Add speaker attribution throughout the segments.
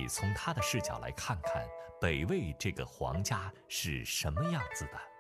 Speaker 1: 从他的视角来看看北魏这个皇家是什么样子的。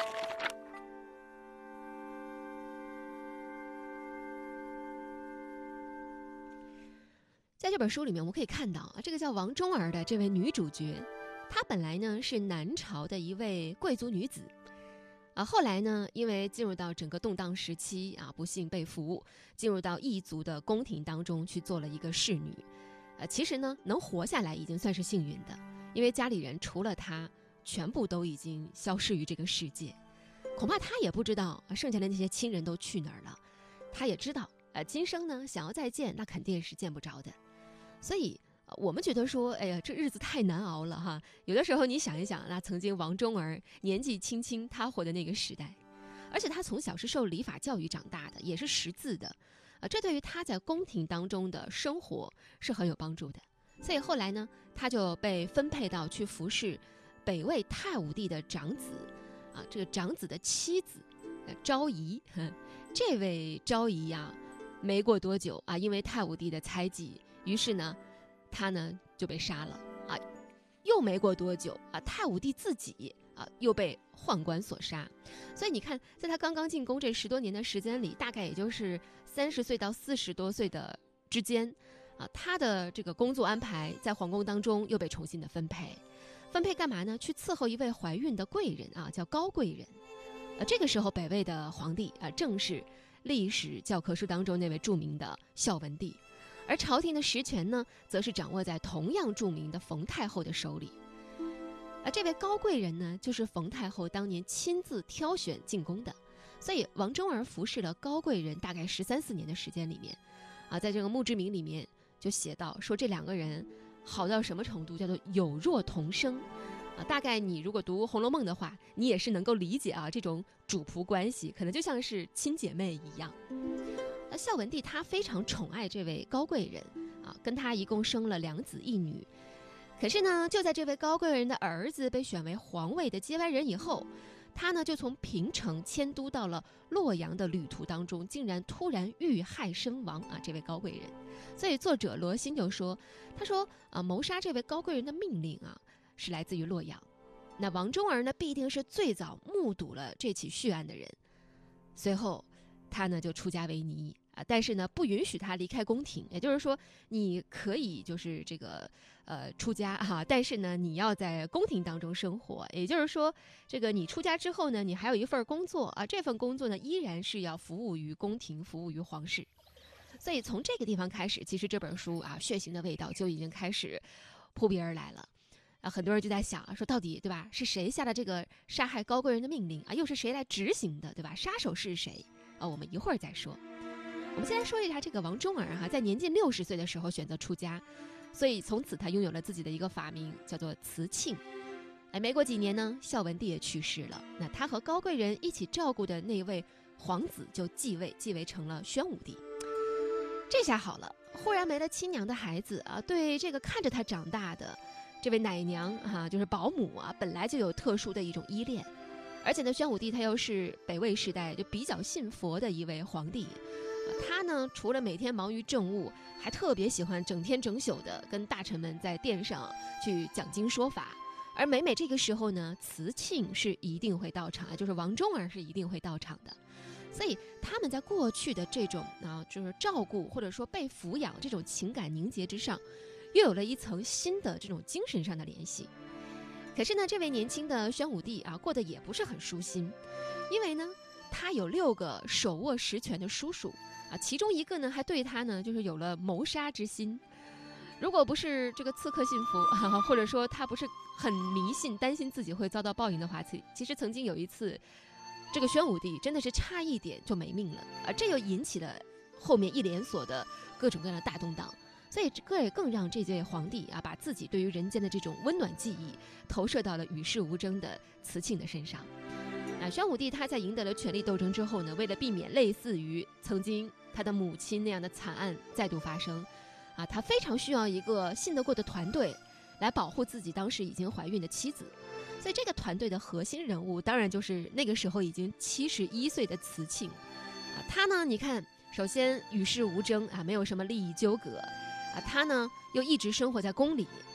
Speaker 2: 在这本书里面，我们可以看到啊，这个叫王忠儿的这位女主角，她本来呢是南朝的一位贵族女子，后来呢，因为进入到整个动荡时期啊，不幸被俘，进入到异族的宫廷当中去做了一个侍女，其实呢，能活下来已经算是幸运的，因为家里人除了她，全部都已经消失于这个世界，恐怕她也不知道剩下的那些亲人都去哪儿了，她也知道，今生呢想要再见，那肯定是见不着的。所以我们觉得说，哎呀，这日子太难熬了哈。有的时候你想一想，那曾经王忠儿年纪轻轻，他活的那个时代，而且他从小是受礼法教育长大的，也是识字的，这对于他在宫廷当中的生活是很有帮助的。所以后来呢，他就被分配到去服侍北魏太武帝的长子，这个长子的妻子昭仪。这位昭仪呀，没过多久啊，因为太武帝的猜忌，于是呢，他呢就被杀了啊。又没过多久啊，太武帝自己又被宦官所杀。所以你看，在他刚刚进宫这10多年的时间里，大概也就是30岁到40多岁的之间啊，他的这个工作安排在皇宫当中又被重新的分配干嘛呢？去伺候一位怀孕的贵人啊，叫高贵人。这个时候北魏的皇帝正是历史教科书当中那位著名的孝文帝，而朝廷的实权呢，则是掌握在同样著名的冯太后的手里。这位高贵人呢，就是冯太后当年亲自挑选进宫的，所以王忠儿服侍了高贵人大概13、14年的时间里面，在这个墓志铭里面就写到说，这2个人好到什么程度，叫做有若同生。大概你如果读《红楼梦》的话，你也是能够理解这种主仆关系，可能就像是亲姐妹一样。孝文帝他非常宠爱这位高贵人跟他一共生了2子1女。可是呢，就在这位高贵人的儿子被选为皇位的接班人以后，他呢就从平城迁都到了洛阳的旅途当中，竟然突然遇害身亡这位高贵人。所以作者罗欣就说，他说谋杀这位高贵人的命令是来自于洛阳。那王忠儿呢，必定是最早目睹了这起血案的人。随后他呢就出家为尼但是呢不允许他离开宫廷，也就是说你可以就是这个出家但是呢你要在宫廷当中生活，也就是说这个你出家之后呢，你还有一份工作这份工作呢依然是要服务于宫廷，服务于皇室。所以从这个地方开始，其实这本书血腥的味道就已经开始扑鼻而来了。很多人就在想说，到底对吧，是谁下了这个杀害高贵人的命令又是谁来执行的，对吧？杀手是谁我们一会儿再说。我们先来说一下这个王忠儿在年近60岁的时候选择出家，所以从此他拥有了自己的一个法名，叫做慈庆。没过几年呢，孝文帝也去世了，那他和高贵人一起照顾的那位皇子就继位成了宣武帝。这下好了，忽然没了亲娘的孩子对这个看着他长大的这位奶娘就是保姆本来就有特殊的一种依恋。而且呢，宣武帝他又是北魏时代就比较信佛的一位皇帝，他呢除了每天忙于政务，还特别喜欢整天整宿的跟大臣们在殿上去讲经说法。而每这个时候呢，慈庆是一定会到场就是王忠儿是一定会到场的。所以他们在过去的这种就是照顾或者说被抚养这种情感凝结之上，又有了一层新的这种精神上的联系。可是呢，这位年轻的宣武帝过得也不是很舒心，因为呢他有6个手握实权的叔叔其中一个呢还对他呢就是有了谋杀之心。如果不是这个刺客信服或者说他不是很迷信，担心自己会遭到报应的话，其实曾经有一次，这个宣武帝真的是差一点就没命了这又引起了后面一连锁的各种各样的大动荡。所以这也更让这位皇帝把自己对于人间的这种温暖记忆投射到了与世无争的慈庆的身上。宣武帝他在赢得了权力斗争之后呢，为了避免类似于曾经他的母亲那样的惨案再度发生他非常需要一个信得过的团队来保护自己当时已经怀孕的妻子。所以这个团队的核心人物当然就是那个时候已经71岁的慈庆他呢你看首先与世无争没有什么利益纠葛他呢又一直生活在宫里